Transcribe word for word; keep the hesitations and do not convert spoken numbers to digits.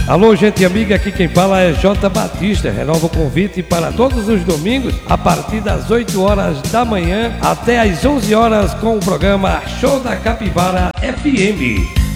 Alô, gente amiga, aqui quem fala é J. Batista. Renova o convite para todos os domingos, a partir das oito horas da manhã até às onze horas, com o programa Show da Capivara F M.